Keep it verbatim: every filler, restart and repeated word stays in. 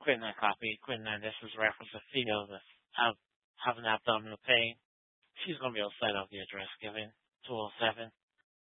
quitting copy, quitting this is reference to females that have having abdominal pain. She's gonna be able to sign out the address given two oh seven.